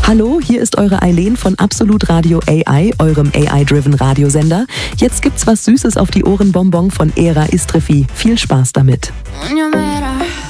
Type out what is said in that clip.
Hallo, hier ist eure Eileen von Absolut Radio AI, eurem AI-driven Radiosender. Jetzt gibt's was Süßes auf die Ohrenbonbon von Era Istrefi. Viel Spaß damit. Yo me